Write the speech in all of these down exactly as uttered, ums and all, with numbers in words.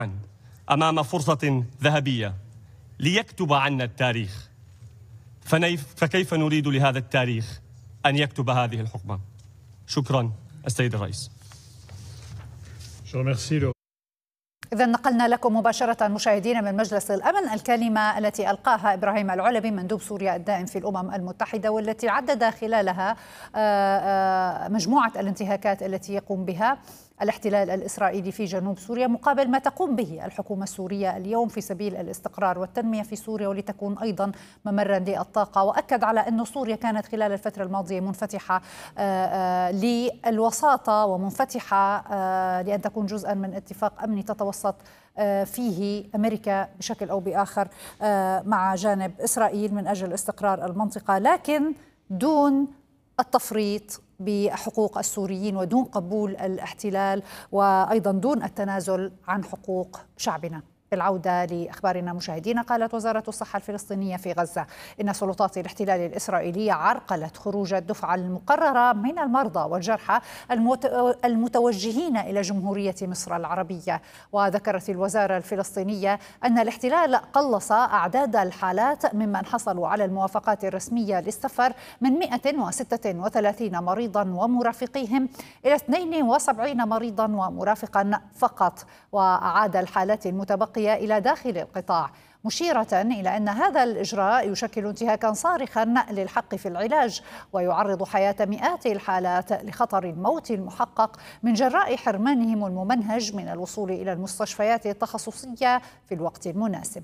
أمام فرصة ذهبية ليكتب عنا التاريخ، فكيف نريد لهذا التاريخ أن يكتب هذه الحقبة؟ شكرا السيد الرئيس. إذا نقلنا لكم مباشرة مشاهدينا من مجلس الأمن الكلمة التي ألقاها إبراهيم العلبي مندوب سوريا الدائم في الأمم المتحدة، والتي عدد خلالها مجموعة الانتهاكات التي يقوم بها الاحتلال الإسرائيلي في جنوب سوريا مقابل ما تقوم به الحكومة السورية اليوم في سبيل الاستقرار والتنمية في سوريا ولتكون أيضا ممرا للطاقة. وأكد على أن سوريا كانت خلال الفترة الماضية منفتحة للوساطة ومنفتحة لأن تكون جزءا من اتفاق أمني تتوسط فيه أمريكا بشكل أو بآخر مع جانب إسرائيل من أجل استقرار المنطقة، لكن دون التفريط بحقوق السوريين ودون قبول الاحتلال وأيضا دون التنازل عن حقوق شعبنا. بالعودة لأخبارنا مشاهدينا، قالت وزارة الصحة الفلسطينية في غزة إن سلطات الاحتلال الإسرائيلية عرقلت خروج الدفعة المقررة من المرضى والجرحى المتوجهين إلى جمهورية مصر العربية. وذكرت الوزارة الفلسطينية أن الاحتلال قلص أعداد الحالات ممن حصلوا على الموافقات الرسمية للسفر من مئة وستة وثلاثين مريضا ومرافقيهم إلى اثنين وسبعين مريضا ومرافقا فقط، وأعاد الحالات المتبقية إلى داخل القطاع، مشيرة إلى أن هذا الإجراء يشكل انتهاكا صارخا للحق في العلاج ويعرض حياة مئات الحالات لخطر الموت المحقق من جراء حرمانهم الممنهج من الوصول إلى المستشفيات التخصصية في الوقت المناسب.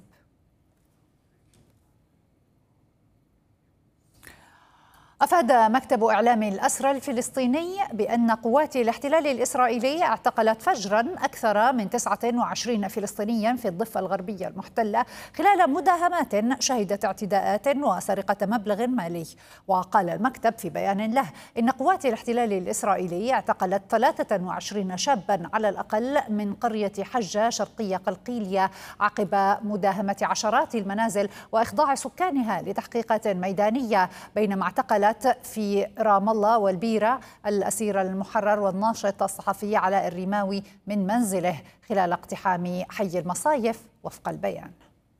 أفاد مكتب إعلام الأسرى الفلسطيني بأن قوات الاحتلال الإسرائيلي اعتقلت فجرا أكثر من تسعة وعشرين فلسطينيا في الضفة الغربية المحتلة خلال مداهمات شهدت اعتداءات وسرقة مبلغ مالي. وقال المكتب في بيان له إن قوات الاحتلال الإسرائيلي اعتقلت ثلاثة وعشرين شابا على الأقل من قرية حجة شرقية قلقيلية عقب مداهمة عشرات المنازل وإخضاع سكانها لتحقيقات ميدانية، بينما اعتقل في رام الله والبيرة الأسير المحرر والناشط الصحفي علاء الرماوي من منزله خلال اقتحام حي المصايف وفق البيان.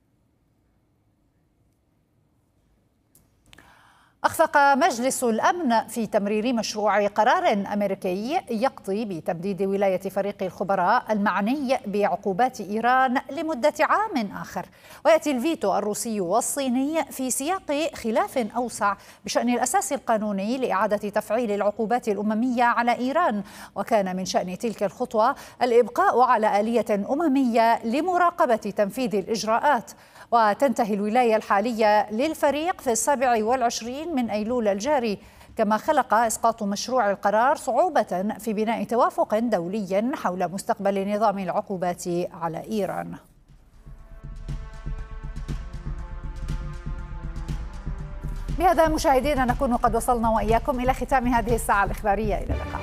أخفق مجلس الأمن في تمرير مشروع قرار أمريكي يقضي بتمديد ولاية فريق الخبراء المعني بعقوبات إيران لمدة عام آخر. ويأتي الفيتو الروسي والصيني في سياق خلاف أوسع بشأن الأساس القانوني لإعادة تفعيل العقوبات الأممية على إيران، وكان من شأن تلك الخطوة الإبقاء على آلية أممية لمراقبة تنفيذ الإجراءات. وتنتهي الولاية الحالية للفريق في السابع والعشرين من أيلول الجاري، كما خلق إسقاط مشروع القرار صعوبة في بناء توافق دولي حول مستقبل نظام العقوبات على إيران. بهذا مشاهدينا نكون قد وصلنا وإياكم إلى ختام هذه الساعة الإخبارية. إلى اللقاء.